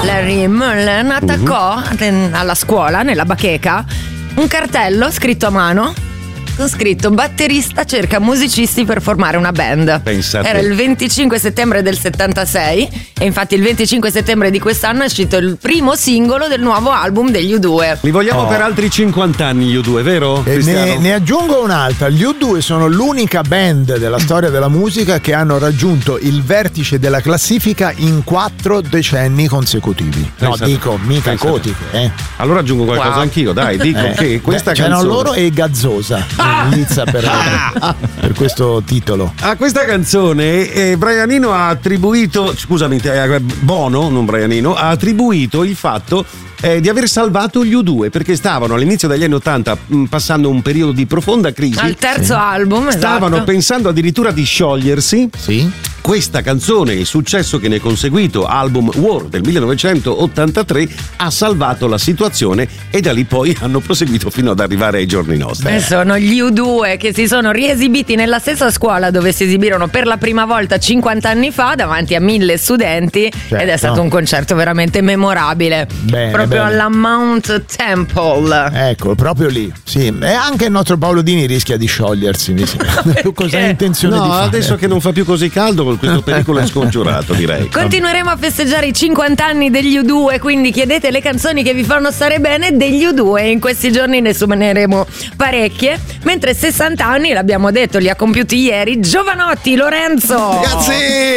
Larry Mullen attaccò alla scuola, nella bacheca, un cartello scritto a mano con scritto: batterista cerca musicisti per formare una band. Pensate. Era il 25 settembre del 76 e infatti il 25 settembre di quest'anno è uscito il primo singolo del nuovo album degli U2. Li vogliamo per altri 50 anni gli U2, vero? Ne aggiungo un'altra. Gli U2 sono l'unica band della storia della musica che hanno raggiunto il vertice della classifica in 4 decenni consecutivi. Mica cotiche. Allora aggiungo qualcosa anch'io, dai, dico che questa c'erano canzone... loro e Gazzosa. Inizia per questo titolo. A questa canzone Brianino ha attribuito, scusami, Bono, non Brianino, ha attribuito il fatto di aver salvato gli U2 perché stavano all'inizio degli anni 80 passando un periodo di profonda crisi. Al terzo album, stavano pensando addirittura di sciogliersi. Sì. Questa canzone e il successo che ne è conseguito, album War del 1983, ha salvato la situazione e da lì poi hanno proseguito fino ad arrivare ai giorni nostri. Sono gli U2 che si sono riesibiti nella stessa scuola dove si esibirono per la prima volta 50 anni fa davanti a 1000 studenti, ed è stato un concerto veramente memorabile. Proprio alla Mount Temple. Ecco, proprio lì. Sì, e anche il nostro Paolo Dini rischia di sciogliersi. Tu cosa hai intenzione di fare? Adesso che non fa più così caldo, questo pericolo è scongiurato, direi. Continueremo a festeggiare i 50 anni degli U2, quindi chiedete le canzoni che vi fanno stare bene degli U2. In questi giorni ne suoneremo parecchie, mentre 60 anni, l'abbiamo detto, li ha compiuti ieri Giovanotti, Lorenzo. Ragazzi!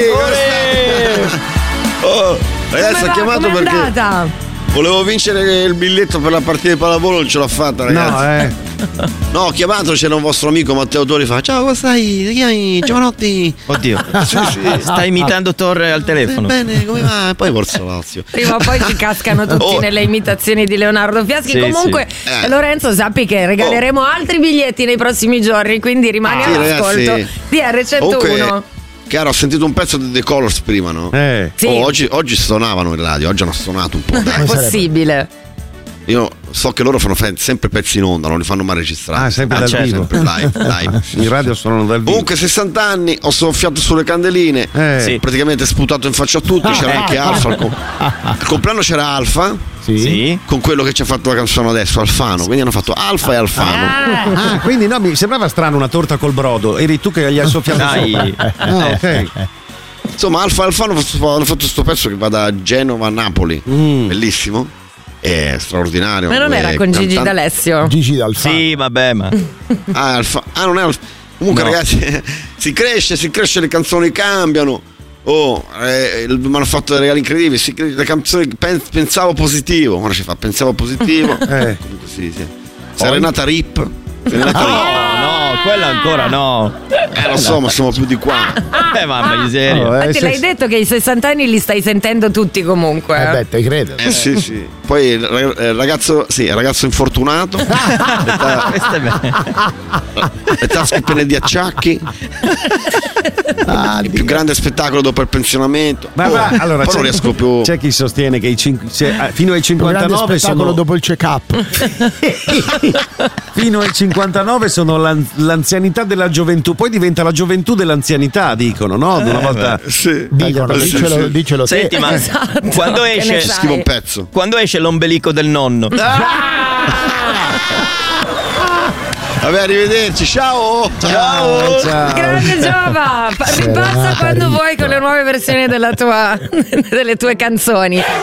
Ragazzi, ho chiamato perché volevo vincere il biglietto per la partita di pallavolo, non ce l'ho fatta, ragazzi. No, ho chiamato, c'era un vostro amico Matteo Tori, fa: ciao, come stai? Ti chiami Giovanotti? Oddio, sì. Stai imitando Torre al telefono. Bene, come va? E poi forza Lazio. Prima o poi ci cascano tutti nelle imitazioni di Leonardo Fiaschi. Sì, comunque Lorenzo, sappi che regaleremo altri biglietti nei prossimi giorni, quindi rimani all'ascolto di R101. Chiaro, ho sentito un pezzo di The Colors prima, no? Sì. Oggi suonavano in radio, oggi hanno suonato un po'. È possibile. Io so che loro fanno sempre pezzi in onda, non li fanno mai registrare. Sempre dal vivo. Sempre live. In radio suonano dal vivo. Comunque 60 anni, ho soffiato sulle candeline, praticamente sputato in faccia a tutti. C'era anche Alfa. Al compleanno c'era Alfa. Sì. Con quello che ci ha fatto la canzone adesso, Alfano. Quindi hanno fatto Alfa e Alfano. Quindi no, mi sembrava strano una torta col brodo. Eri tu che gli hai soffiato ok. Insomma, Alfa e Alfano hanno fatto questo pezzo che va da Genova a Napoli. Bellissimo. È straordinario. Ma non era con Gigi D'Alessio? Gigi D'Alfano. Sì, vabbè, ma non è Alfa. Comunque, ragazzi, si cresce, le canzoni cambiano. Mi hanno fatto dei regali incredibili. Le canzoni, pensavo positivo. Ora ci fa, pensavo positivo. Comunque sì. Serenata Rip. No, quella ancora no. Lo so, ma siamo più di qua. Mamma miseria. Infatti l'hai detto che i 60 anni li stai sentendo tutti comunque. Te credo. Sì. Poi il ragazzo infortunato. Le tasche piene di acciacchi. Il più grande spettacolo dopo il pensionamento. Allora, poi non riesco più. C'è chi sostiene che fino ai 59 spettacolo dopo il check-up. Fino ai 59 sono l'anzianità della gioventù, poi diventa la gioventù dell'anzianità, dicono, no? Una volta dicelo. Senti, ma quando esce scrivo un pezzo. Quando esce l'ombelico del nonno? Vabbè, arrivederci, ciao. Grande Giova, ripassa quando vuoi con le nuove versioni delle tue canzoni.